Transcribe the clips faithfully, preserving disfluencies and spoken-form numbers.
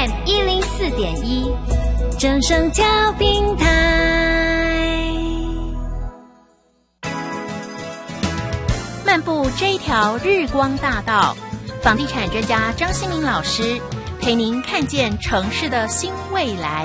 M 一零四点一，正声调频台。漫步这一条日光大道，房地产专家张新民老师陪您看见城市的新未来。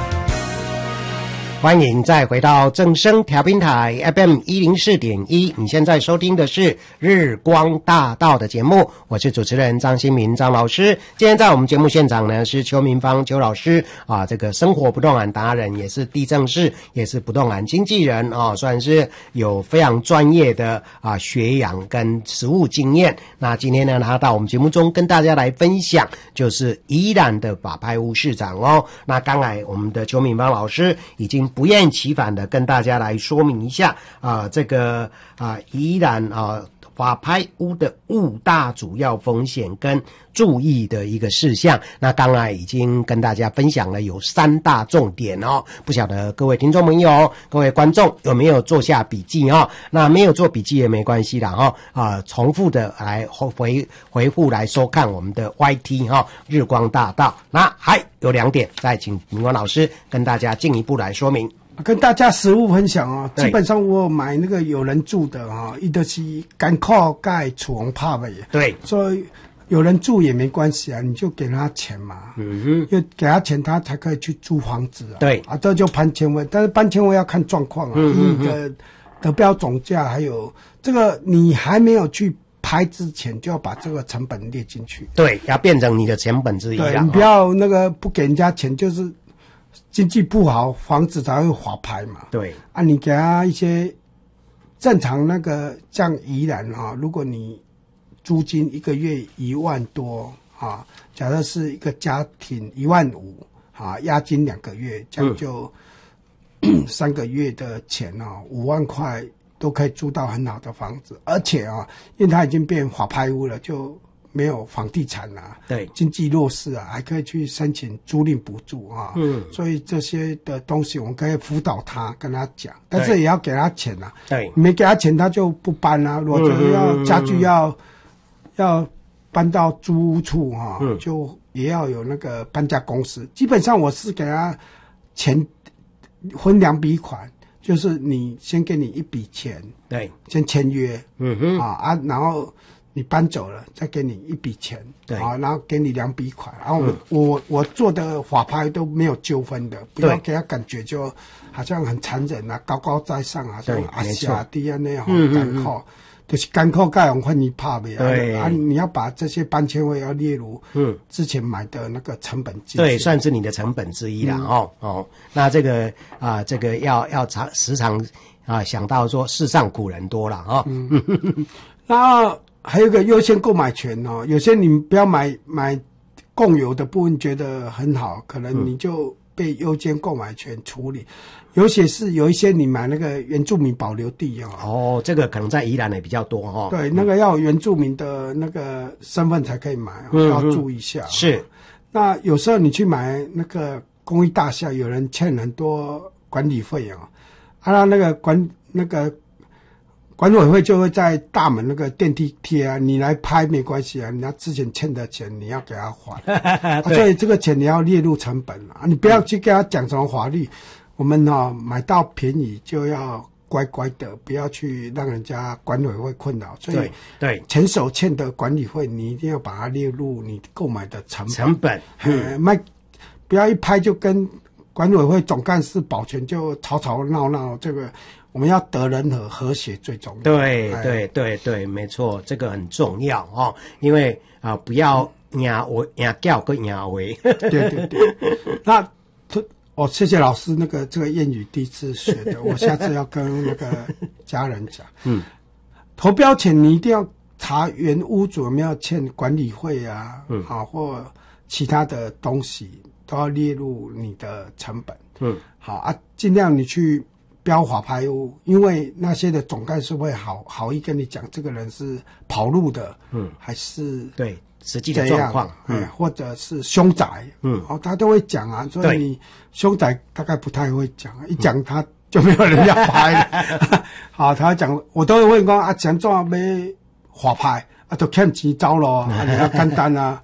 欢迎再回到正声调频台 F M 一零四点一，你现在收听的是日光大道的节目，我是主持人张新民张老师。今天在我们节目现场呢是邱明芳邱老师啊，这个生活不动产达人，也是地政士，也是不动产经纪人啊，算是有非常专业的啊学养跟实务经验。那今天呢他到我们节目中跟大家来分享，就是宜兰的法拍屋市场哦。那刚才我们的邱明芳老师已经不厌其烦的跟大家来说明一下啊、呃，这个啊、呃，宜兰啊法拍屋的五大主要风险跟注意的一个事项。那刚才已经跟大家分享了有三大重点哦，不晓得各位听众朋友、各位观众有没有做下笔记哦？那没有做笔记也没关系啦哈、哦，啊、呃，重复的来回回复来收看我们的 Y T 哈、哦，日光大道。那还有两点，再请明光老师跟大家进一步来说明。 跟大家实物分享哦，基本上我买那个有人住的哈、哦，伊都是干靠盖厝房拍的， 对， 所以有人住也没关系啊，你就给他钱嘛，嗯哼，就给他钱，他才可以去租房子啊， 对啊，这就搬迁位，但是搬迁位要看状况啊，嗯哼哼，你的得标总价还有这个，你还没有去拍之前就要把这个成本列进去， 对，要变成你的成本之一啊， 对，你不要那个不给人家钱，就是经济不好，房子才会滑拍嘛。 对啊，你给他一些正常那个像宜兰啊，如果你租金一个月一万多啊，假设是一个家庭一万五啊，押金两个月，这样就、嗯、三个月的钱啊，五万块都可以租到很好的房子，而且啊，因为它已经变法拍屋了，就没有房地产啊， 对， 经济弱势啊，还可以去申请租赁补助啊，嗯，所以这些的东西我们可以辅导他，跟他讲，但是也要给他钱啊， 对， 没给他钱他就不搬啊，如果这个要家具要、嗯、要搬到租屋处啊、嗯，就也要有那个搬家公司。基本上我是给他钱分两笔款，就是你先给你一笔钱， 对， 先签约， 嗯哼啊啊，然后你搬走了，再给你一笔钱， 对啊，然后给你两笔款，然后我、嗯、我我做的法拍都没有纠纷的，不要给他感觉就好像很残忍啊，高高在上啊，像阿下低啊那样干扣，就是干扣盖用换你怕呗，对啊，你要把这些搬迁费要列入嗯之前买的那个成本进去， 对，算是你的成本之一啦、嗯、哦哦，那这个啊、呃、这个要要常时常啊、呃、想到说世上苦人多啦哦，嗯， 那。还有一个优先购买权哦，有些你不要买买共有的部分觉得很好，可能你就被优先购买权处理。尤其是有一些你买那个原住民保留地哦， 哦，这个可能在宜兰也比较多哦。 对，那个要有原住民的那个身份才可以买哦，嗯、要注意一下、哦。 是， 那有时候你去买那个公寓大厦，有人欠很多管理费哦，啊，那个管那个。管委会就会在大门那个电梯贴啊，你来拍没关系啊，你要之前欠的钱你要给他还，啊、所以这个钱你要列入成本啊，你不要去跟他讲什么法律，我们哦买到便宜就要乖乖的，不要去让人家管委会困扰，所以对前手欠的管理费你一定要把它列入你购买的成本， 成本， 嗯，卖不要一拍就跟管委会总干事保全就吵吵闹闹，这个。我们要得人和和谐最重要。 对对对对，没错，这个很重要哦。因为啊、呃，不要压我压叫跟压为。 对对对。那哦，谢谢老师，那个这个谚语第一次学的，我下次要跟那个家人讲。嗯。投标前你一定要查原屋主有没有欠管理费啊，嗯，啊或其他的东西都要列入你的成本。嗯。好啊，尽量你去。标法拍屋，因为那些的总干事会好好意跟你讲，这个人是跑路的，嗯，还是对实际的状况， 嗯，或者是凶宅，嗯，哦，他都会讲啊，所以你凶宅大概不太会讲，一讲他就没有人要拍了。好，他讲，我都会问讲啊，怎怎要法拍啊，就欠钱走咯，啊，你要简单啊。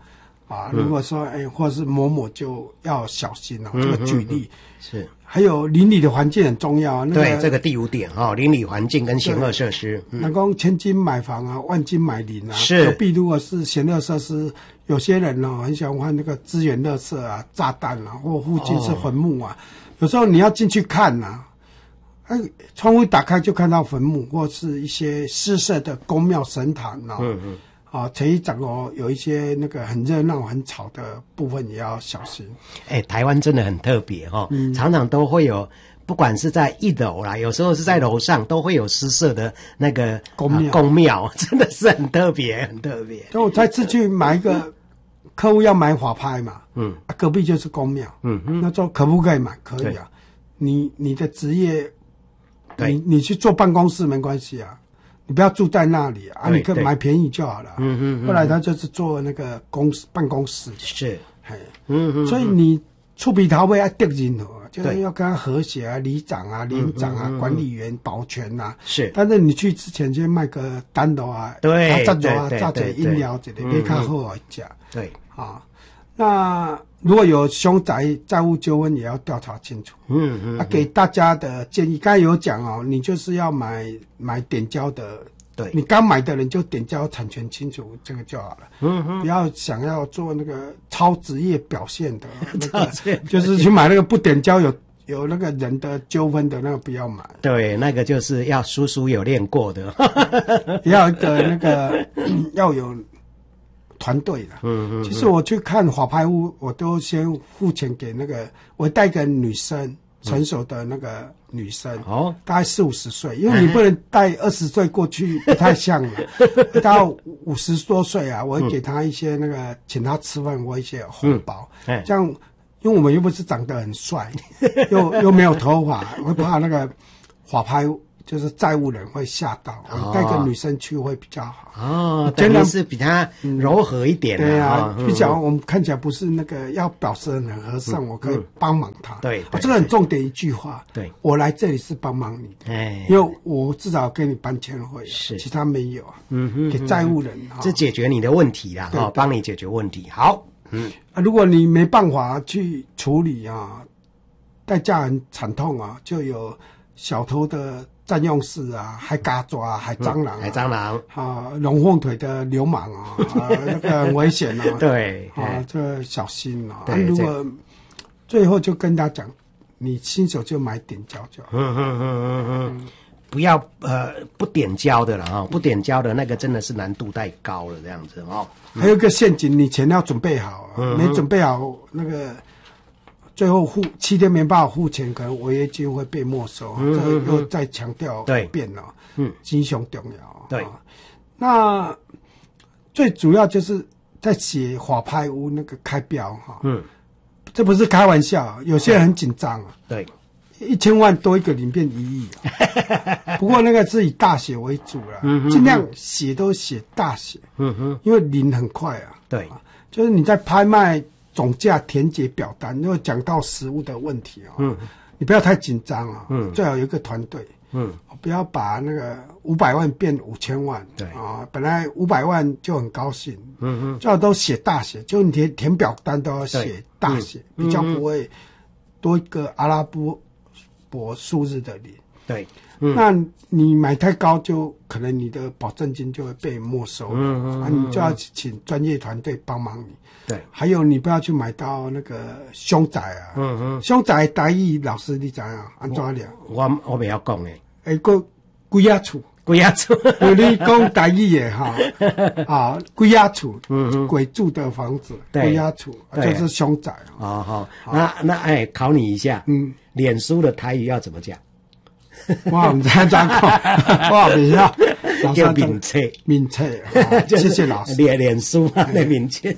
啊，如果说哎，或者是某某就要小心哦。 嗯、 这个举例、 嗯、是。 还有邻里的环境很重要啊。那个、 对，这个第五点哈、哦，邻里环境跟闲恶设施。 那讲、嗯、千金买房啊，万金买邻啊。 是。 隔壁如果是闲恶设施，有些人呢、哦、很喜欢玩那个资源垃圾啊、炸弹啊，或附近是坟墓啊，哦、有时候你要进去看呐、啊。哎，窗户打开就看到坟墓，或是一些失色的宫庙神坛啊。嗯嗯。啊，前一长哦，有一些那个很热闹、很吵的部分也要小心。 哎，台湾真的很特别哈、哦嗯，常常都会有，不管是在一楼啦，有时候是在楼上，都会有失色的那个宫庙、啊， 宫庙真的是很特别，很特别。 所以我再次去买一个客户要买法拍嘛，嗯，啊、隔壁就是宫庙，嗯嗯，那说可不可以买？可以啊，你你的职业，你你去坐办公室没关系啊。你不要住在那里啊，你可以买便宜就好了。嗯嗯。后来他就是做那个公司办公室。 是。 嘿。嗯嗯。所以你触鼻头尾要得任何，就是要跟他和谐啊，里长啊、连长啊、嗯、管理员、保全啊。 是。 但是你去之前先卖个单的啊， 对， 炸酒啊、炸点饮料之类，别看好一家。 对。 啊，那如果有凶宅债务纠纷，也要调查清楚。嗯嗯。啊，给大家的建议，刚才有讲哦，你就是要买买点交的， 对， 你刚买的人就点交产权清楚，这个就好了。嗯嗯。不要想要做那个超职业表现的，那个就是去买那个不点交有有那个人的纠纷的那个不要买。 对，那个就是要叔叔有练过的， 要一个那个要有。团队的，嗯嗯。其实我去看法拍屋，我都先付钱给那个，我带个女生，成熟的那个女生，哦，大概四五十岁，因为你不能带二十岁过去，不太像了。到五十多岁啊，我会给她一些那个，请她吃饭或一些红包，嗯，这样，因为我们又不是长得很帅，又又没有头发，我怕那个法拍屋。就是债务人会吓到，我带个女生去会比较好。 哦，真的是比她柔和一点、啊嗯。 对啊，比较我们看起来不是那个要表示很和善、嗯，我可以帮忙她。 对， 啊，这个很重点一句话。 对， 我来这里是帮忙你的，哎，因为我至少给你搬迁会，是，其他没有啊。嗯哼，给债务人， 这解决你的问题啦，哈，帮你解决问题。好， 嗯，啊，如果你没办法去处理啊，代价很惨痛啊，就有小偷的。占用室啊，还嘎抓，还蟑螂、啊嗯， 还蟑螂啊，龙凤腿的流氓啊，啊那个很危险啊。 对啊，这小心啊。啊如果最后就跟他讲，你新手就买点胶就好。嗯嗯嗯嗯嗯，不要呃不点胶的了哈、哦，不点胶的那个真的是难度太高了，这样子哦。 还有一个陷阱，你钱要准备好、啊，嗯、没准备好那个。最后付七天没办法付钱，可能违约金会被没收。嗯、这个又再强调一遍了。嗯，金熊重要。 对、 啊，那最主要就是在写法拍屋那个开标哈。嗯，这不是开玩笑，有些人很紧张啊。 对， 一千万多一个零变一亿、啊。不过那个是以大写为主了，嗯、尽量写都写大写。嗯哼，因为零很快啊。 对， 啊、就是你在拍卖。总价填解表单，如果讲到实物的问题啊、哦，嗯，你不要太紧张啊，嗯，最好有一个团队，嗯，不要把那个五百万变五千万， 对啊，本来五百万就很高兴，嗯嗯，最好都写大写，就你填填表单都要写大写，嗯、比较不会多一个阿拉伯伯数字的零， 对。 嗯、那你买太高，就可能你的保证金就会被没收了，嗯嗯嗯啊，你就要请专业团队帮忙你。 对， 还有你不要去买到那个凶宅啊，嗯嗯，凶宅台语老师你知啊？安怎了？ 我我不要讲诶， 诶，个鬼仔厝， 鬼仔厝， 有你讲台语诶哈，啊，鬼仔厝，嗯嗯，鬼住的房子，鬼仔厝就是凶宅啊。 哦好，那那哎，考你一下，嗯，脸书的台语要怎么讲？ 我唔知怎讲，我唔知啊。 叫名册， 名册，谢谢老师。 脸脸书啊，那名册。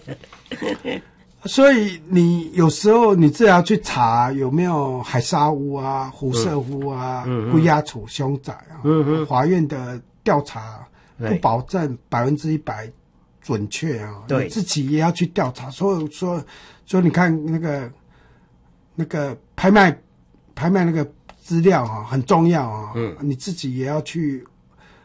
所以你有时候你自己要去查有没有海沙屋啊、湖社屋啊、龟鸭厝、凶宅啊。嗯法院的调查不保证百分之一百准确啊，你自己也要去调查。所以说，所以你看那个那个拍卖拍卖那个。资料啊很重要啊，嗯，你自己也要去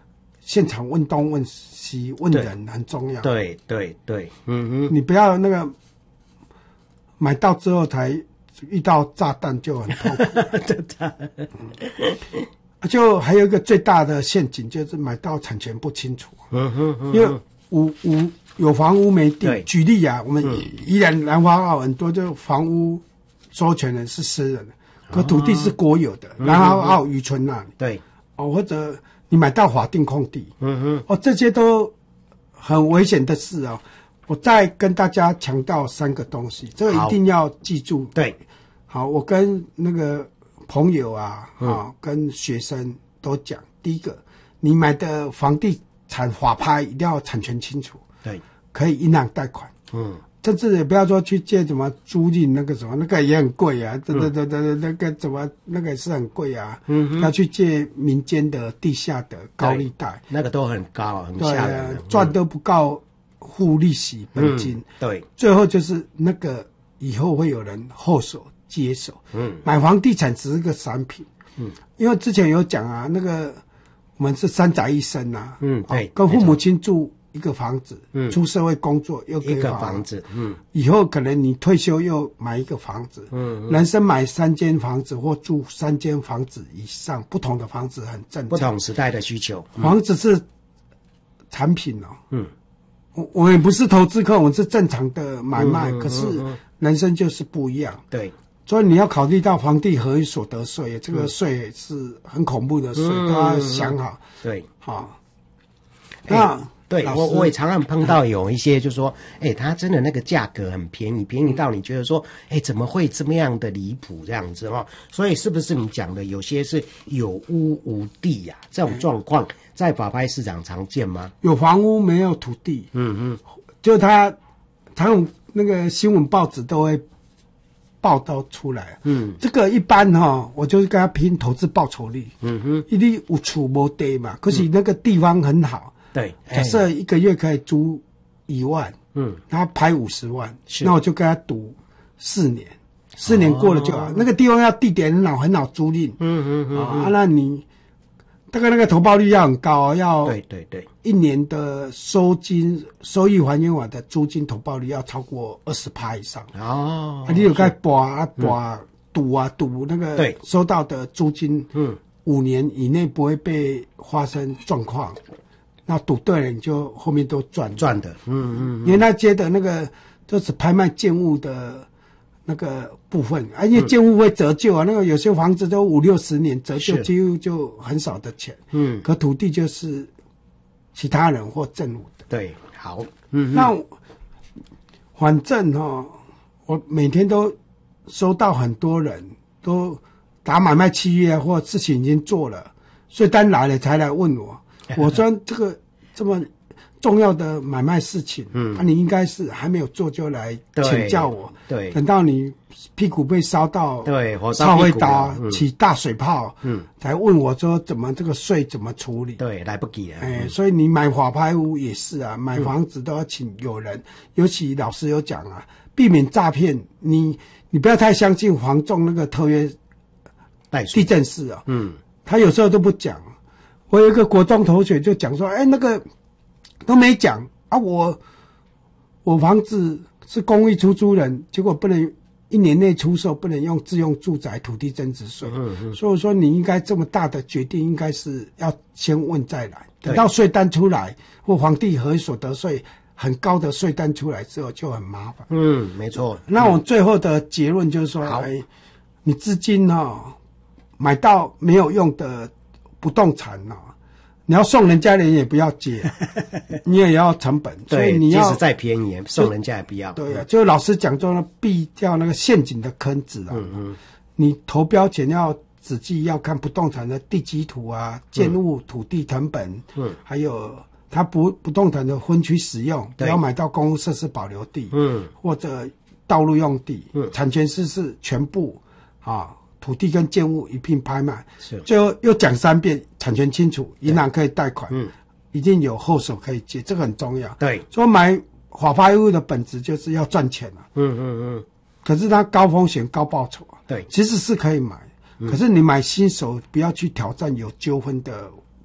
现场问东问西问人很重要。 对对对，嗯哼， 你不要那个买到之后才遇到炸弹就很痛苦。就还有一个最大的陷阱就是买到产权不清楚。 嗯哼嗯哼， 因为无无有房屋没地。举例啊，我们宜兰南华澳很多就房屋收权人是私人的，可土地是国有的，南华澳渔村那里。 对， 哦，或者你买到法定空地。 嗯哼， 哦，这些都很危险的事哦。我再跟大家强调三个东西，这个一定要记住。 对， 好，我跟那个朋友啊，啊、嗯，跟学生都讲，第一个，你买的房地产法拍一定要产权清楚。 对， 可以银行贷款。嗯，甚至也不要说去借什么租赁那个什么，那个也很贵啊。对对对对，那个怎么那个也是很贵啊。嗯，要去借民间的地下的高利贷， 那个都很高，很吓人的， 赚都不够付利息本金。 嗯、对， 最后就是那个以后会有人后手接手。嗯，买房地产只是个产品。嗯，因为之前有讲啊，那个我们是三宅一生啊。嗯，对，跟父母亲住一个房子，嗯，出社会工作又一个房子，嗯， 以后可能你退休又买一个房子，嗯，人生买三间房子或住三间房子以上，不同的房子很正常， 不同时代的需求， 嗯、房子是产品哦，嗯，我我也不是投资客，我们是正常的买卖，嗯、可是人生就是不一样， 对。 所以你要考虑到房地合一所得税，这个税是很恐怖的税，嗯、都要想好。 对， 好。 那、欸、对我我也常常碰到有一些就说，哎、欸，它真的那个价格很便宜，便宜到你觉得说，哎、欸，怎么会这么样的离谱这样子哦？所以是不是你讲的有些是有屋无地呀、啊？这种状况在法拍市场常见吗？ 有房屋没有土地， 嗯嗯， 就他他用那个新闻报纸都会报道出来，嗯，这个一般哈、哦，我就是跟他拼投资报酬率，嗯哼，一定有厝无地嘛，可是那个地方很好， 对、 嗯，假设一个月可以租一万，嗯，他拍五十万，那我就跟他赌四年，四年过了就好，哦、那个地方要地点很好，很好租赁，嗯嗯嗯，啊，那你大概那个投报率要很高，要对对对， 一年的收金收益还原法的租金投报率要超过二十趴以上哦。啊，你有该博啊博赌啊赌那个对收到的租金，嗯，五年以内不会被发生状况，那赌对了你就后面都赚赚的，嗯嗯， 因为那接的那个就是拍卖建物的那个部分，啊，因为建物会折旧啊，嗯、那个有些房子都五六十年折旧，几乎就很少的钱。嗯，可土地就是其他人或政府的。 对，好，嗯， 那反正哈、哦，我每天都收到很多人都打买卖契约或事情已经做了，税单来了才来问我，我说这个这么重要的买卖事情，嗯，那、啊、你应该是还没有做就来请教我， 对， 等到你屁股被烧到， 对，火烧会打、嗯、起大水泡，嗯，才问我说怎么这个税怎么处理， 对，来不及了， 哎、欸，所以你买法拍屋也是啊，买房子都要请有人，嗯、尤其老师有讲啊，避免诈骗，你你不要太相信房仲那个特约地震师啊，嗯，他有时候都不讲。我有一个国中同学就讲说，哎、欸，那个。都没讲啊！我我房子是公益出租人，结果不能一年内出售，不能用自用住宅土地增值税。嗯嗯。所以说你应该这么大的决定，应该是要先问再来。等到税单出来或房地合一所得税很高的税单出来之后，就很麻烦。 嗯，没错。 那我最后的结论就是说，哎、嗯，你资金哦买到没有用的不动产哦。你要送人家，人也不要接，你也要成本，所以你要即使再便宜，送人家也不要。 对啊，就老师讲说呢，避掉那个陷阱的坑子啊。嗯嗯。你投标前要仔细要看不动产的地基图啊、建物土地成本，嗯，还有它不不动产的分区使用，不要买到公共设施保留地，嗯，或者道路用地，嗯，产权是是全部啊。土地跟建物一并拍卖，是最后又讲三遍，产权清楚，银行可以贷款，嗯，一定有后手可以借，这个很重要。 对， 所以买法拍屋的本质就是要赚钱啊。嗯嗯嗯。可是它高风险高报酬啊。 对， 其实是可以买，嗯、可是你买新手不要去挑战有纠纷的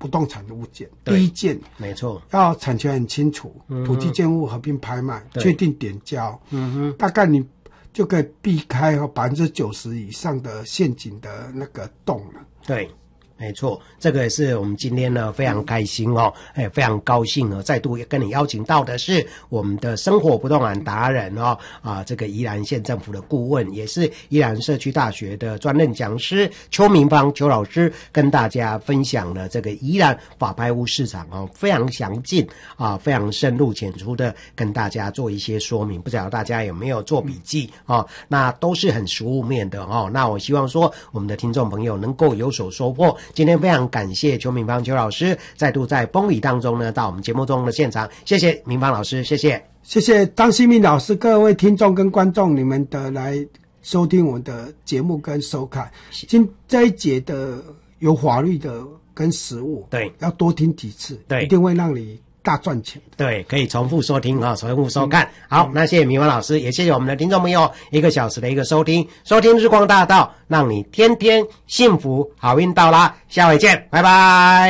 不动产的物件， 对第一件没错， 要产权很清楚， 嗯、 土地建物合并拍卖， 对确定点交， 嗯哼， 大概你就可以避开哦百分之九十以上的陷阱的那个洞了。 对。没错，这个也是我们今天呢非常开心哦，哎，非常高兴哦，再度也跟你邀请到的是我们的生活不动产达人哦，啊，这个宜兰县政府的顾问，也是宜兰社区大学的专任讲师邱明芳邱老师，跟大家分享了这个宜兰法拍屋市场哦，非常详尽啊，非常深入浅出的跟大家做一些说明，不知道大家有没有做笔记哦？那都是很实务面的哦。那我希望说我们的听众朋友能够有所收获。今天非常感谢邱明芳邱老师再度在风雨当中呢到我们节目中的现场，谢谢明芳老师，谢谢， 谢谢张新民老师，各位听众跟观众，你们的来收听我的节目跟收看。今这一节的有法律的跟实务， 对， 要多听几次， 对， 一定会让你大赚钱。 对，可以重复收听啊，重复收看。嗯、好，那谢谢明芳老师，也谢谢我们的听众朋友一个小时的一个收听，收听日光大道，让你天天幸福，好运到啦，下回见，拜拜。